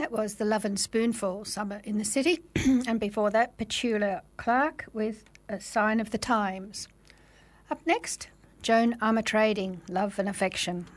that was The Love and Spoonful, Summer in the City, and before that, Petula Clark with A Sign of the Times. Up next, Joan Armatrading, Love and Affection.